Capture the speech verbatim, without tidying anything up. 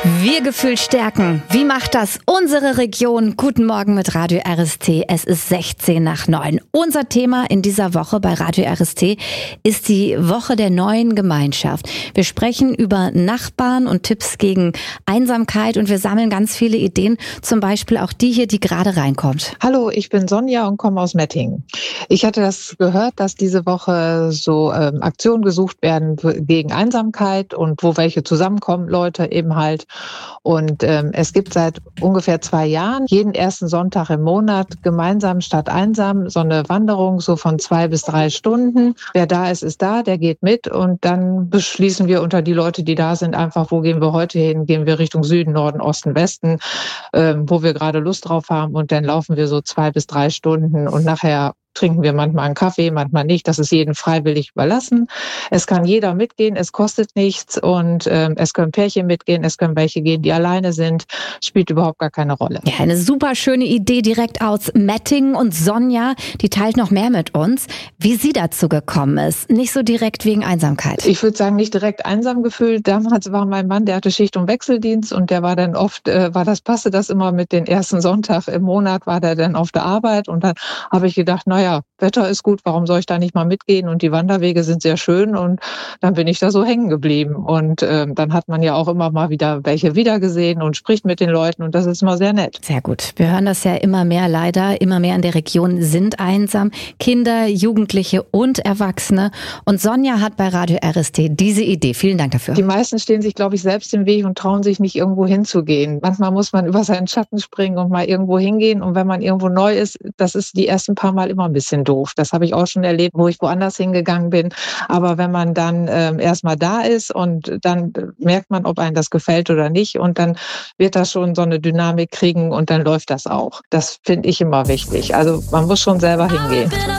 Wir-Gefühl stärken. Wie macht das unsere Region? Guten Morgen mit Radio R S T. Es ist sechzehn nach neun. Unser Thema in dieser Woche bei Radio R S T ist die Woche der neuen Gemeinschaft. Wir sprechen über Nachbarn und Tipps gegen Einsamkeit und wir sammeln ganz viele Ideen, zum Beispiel auch die hier, die gerade reinkommt. Hallo, ich bin Sonja und komme aus Mettingen. Ich hatte das gehört, dass diese Woche so ähm, Aktionen gesucht werden gegen Einsamkeit und wo welche zusammenkommen, Leute eben halt. Und ähm, es gibt seit ungefähr zwei Jahren jeden ersten Sonntag im Monat gemeinsam statt einsam so eine Wanderung so von zwei bis drei Stunden. Wer da ist, ist da, der geht mit und dann beschließen wir unter die Leute, die da sind, einfach, wo gehen wir heute hin? Gehen wir Richtung Süden, Norden, Osten, Westen, ähm, wo wir gerade Lust drauf haben und dann laufen wir so zwei bis drei Stunden und nachher trinken wir manchmal einen Kaffee, manchmal nicht. Das ist jedem freiwillig überlassen. Es kann jeder mitgehen, es kostet nichts und ähm, es können Pärchen mitgehen, es können welche gehen, die alleine sind. Spielt überhaupt gar keine Rolle. Ja, eine super schöne Idee direkt aus Mettingen und Sonja, die teilt noch mehr mit uns, wie sie dazu gekommen ist. Nicht so direkt wegen Einsamkeit. Ich würde sagen, nicht direkt einsam gefühlt. Damals war mein Mann, der hatte Schicht- und Wechseldienst und der war dann oft, äh, war das passte das immer mit den ersten Sonntag im Monat, war der dann auf der Arbeit und dann habe ich gedacht, naja, ja, Wetter ist gut, warum soll ich da nicht mal mitgehen? Und die Wanderwege sind sehr schön und dann bin ich da so hängen geblieben. Und ähm, dann hat man ja auch immer mal wieder welche wiedergesehen und spricht mit den Leuten und das ist immer sehr nett. Sehr gut. Wir hören das ja immer mehr leider. Immer mehr in der Region sind einsam. Kinder, Jugendliche und Erwachsene. Und Sonja hat bei Radio R S T diese Idee. Vielen Dank dafür. Die meisten stehen sich, glaube ich, selbst im Weg und trauen sich nicht irgendwo hinzugehen. Manchmal muss man über seinen Schatten springen und mal irgendwo hingehen. Und wenn man irgendwo neu ist, das ist die ersten paar Mal immer ein bisschen doof. Das habe ich auch schon erlebt, wo ich woanders hingegangen bin. Aber wenn man dann ähm, erstmal da ist und dann merkt man, ob einem das gefällt oder nicht und dann wird das schon so eine Dynamik kriegen und dann läuft das auch. Das finde ich immer wichtig. Also man muss schon selber hingehen.